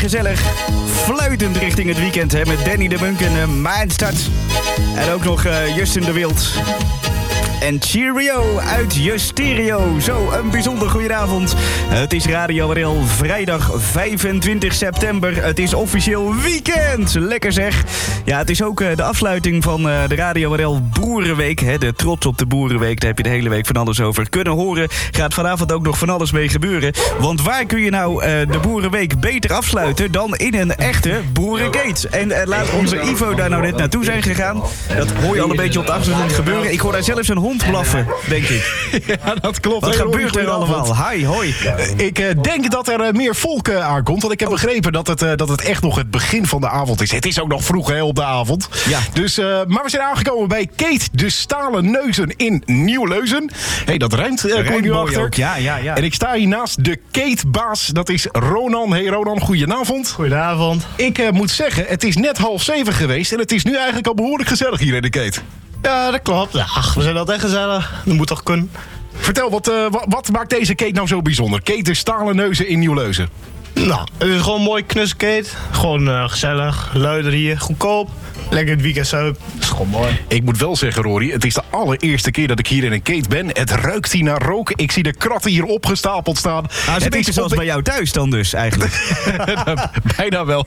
gezellig fluitend richting het weekend hè, met Danny de Munk en Mindstart. En ook nog Justin de Wild. En Cheerio uit je stereo. Zo, een bijzonder goedenavond. Het is Radio RL, vrijdag 25 september. Het is officieel weekend. Lekker zeg. Ja, het is ook de afsluiting van de Radio RL Boerenweek. Hè, de trots op de Boerenweek. Daar heb je de hele week van alles over kunnen horen. Gaat vanavond ook nog van alles mee gebeuren. Want waar kun je nou de Boerenweek beter afsluiten dan in een echte boerengate? En laat onze Ivo daar nou net naartoe zijn gegaan. Dat hoor je al een beetje op de achtergrond gebeuren. Ik hoor daar zelfs een hond blaffen, denk ik. Ja, dat klopt. Wat gebeurt er allemaal? Hi, hoi. Ik denk dat er meer volk aankomt. Want ik heb begrepen dat het echt nog het begin van de avond is. Het is ook nog vroeg op de avond. Ja. Dus, maar we zijn aangekomen bij Kate de Stalen Neuzen in Nieuw-Leuzen. Hey, dat rijmt. Kom je nu achter. Ook. Ja. En ik sta hier naast de Kate-baas. Dat is Ronan. Hey Ronan, goedenavond. Goedenavond. Ik moet zeggen, het is net 6:30 geweest. En het is nu eigenlijk al behoorlijk gezellig hier in de Kate. Ja, dat klopt. Ja, we zijn altijd gezellig. Dat moet toch kunnen. Vertel, wat maakt deze Kate nou zo bijzonder? Kate de Stalen Neuzen in Nieuw-Leuzen. Nou, het is gewoon een mooi knuskate. Gewoon gezellig, luider hier, goedkoop. Lekker het weekend zo. Dat is gewoon mooi. Ik moet wel zeggen, Rory, het is de allereerste keer dat ik hier in een Kate ben. Het ruikt hier naar rook. Ik zie de kratten hier opgestapeld staan. Nou, het is zoals bij jou thuis dan dus, eigenlijk. Bijna wel.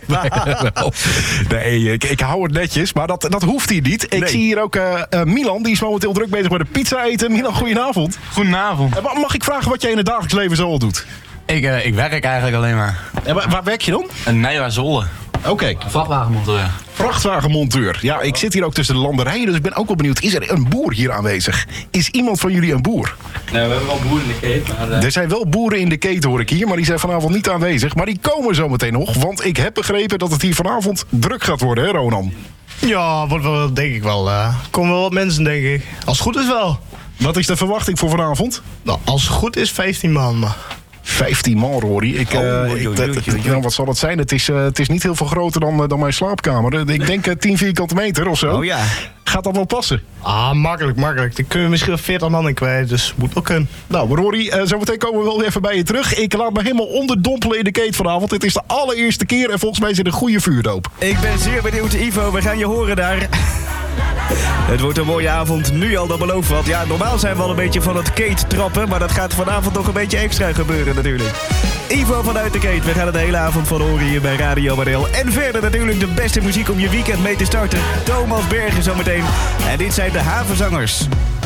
Nee, ik hou het netjes, maar dat hoeft hier niet. Ik zie hier ook Milan, die is momenteel druk bezig met de pizza eten. Milan, goedenavond. Goedenavond. Mag ik vragen wat jij in het dagelijks leven zo al doet? Ik werk eigenlijk alleen maar. Waar werk je dan? Een Nijwa Zolle. Oké. Vrachtwagenmonteur. Vrachtwagenmonteur. Ja, ik zit hier ook tussen de landerijen, dus ik ben ook wel benieuwd. Is er een boer hier aanwezig? Is iemand van jullie een boer? Nee, we hebben wel boeren in de keten. Maar Er zijn wel boeren in de keten, hoor ik hier, maar die zijn vanavond niet aanwezig. Maar die komen zo meteen nog, want ik heb begrepen dat het hier vanavond druk gaat worden, hè Ronan? Ja, wordt wel, denk ik wel. Komen wel wat mensen, denk ik. Als het goed is wel. Wat is de verwachting voor vanavond? Nou, als het goed is, 15 man. Maar 15 man, Rory. Wat zal het zijn? Het is niet heel veel groter dan mijn slaapkamer. Ik denk 10 vierkante meter of zo. Oh ja. Gaat dat wel passen? makkelijk. Dan kun je misschien wel 40 man in kwijt, dus moet ook kunnen. Nou, Rory, zo meteen komen we wel weer even bij je terug. Ik laat me helemaal onderdompelen in de Kate vanavond. Het is de allereerste keer en volgens mij is het een goede vuurdoop. Ik ben zeer benieuwd, Ivo. We gaan je horen daar. Het wordt een mooie avond, nu al, dat belooft wat. Ja, normaal zijn we al een beetje van het Kate trappen, maar dat gaat vanavond nog een beetje extra gebeuren natuurlijk. Ivo vanuit de Kate, we gaan het de hele avond van horen hier bij Radio RL. En verder natuurlijk de beste muziek om je weekend mee te starten. Thomas Bergen zometeen. En dit zijn de Havenzangers.